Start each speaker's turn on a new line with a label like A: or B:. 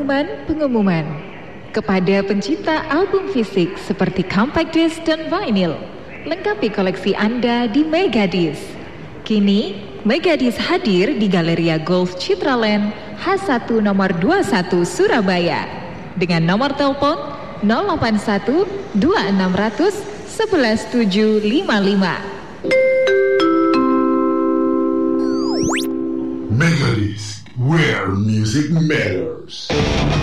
A: pengumuman kepada pencinta album fisik seperti compact disc dan vinyl. Lengkapi koleksi Anda di Megadisc. Kini Megadisc hadir di Galeria Golf Citraland H1 nomor 21 Surabaya dengan nomor telepon 081 2600 11755.
B: Megadisc, where music matters.